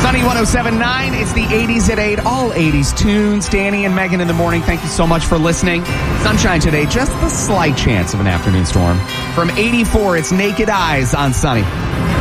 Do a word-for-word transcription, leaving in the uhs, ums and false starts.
Sunny one oh seven point nine. It's the eighties at eight. All eighties tunes. Danny and Megan in the morning. Thank you so much for listening. Sunshine today. Just the slight chance of an afternoon storm. From eighty-four, it's Naked Eyes on Sunny.